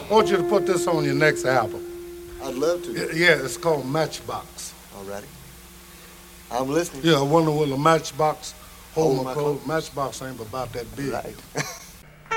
I want you to put this on your next album. I'd love to. Yeah, it's called Matchbox. Alrighty. I'm listening. Yeah, I wonder will a matchbox hold Hold my my coat. Matchbox ain't about that big. Right.